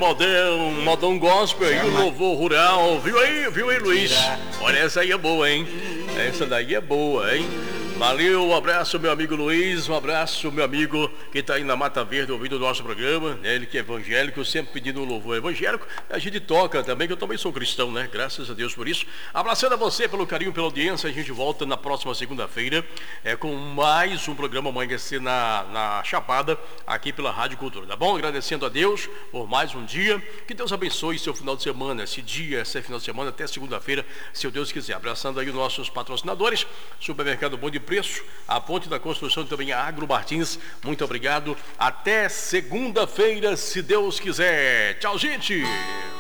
modão gospel e o louvor rural. Viu aí, Luiz? Olha, essa aí é boa, hein? Essa daí é boa, hein? Valeu, um abraço, meu amigo Luiz, um abraço, meu amigo que está aí na Mata Verde ouvindo o nosso programa, né? Ele que é evangélico, sempre pedindo um louvor evangélico. A gente toca também, que eu também sou cristão, né? Graças a Deus por isso. Abraçando a você pelo carinho, pela audiência. A gente volta na próxima segunda-feira com mais um programa Amanhecer na Chapada, aqui pela Rádio Cultura, tá bom? Agradecendo a Deus por mais um dia. Que Deus abençoe seu final de semana, esse final de semana, até segunda-feira, se o Deus quiser. Abraçando aí os nossos patrocinadores, Supermercado Bom de Preço, a Ponte da Construção e também a Agro Martins. Muito obrigado. Até segunda-feira, se Deus quiser. Tchau, gente!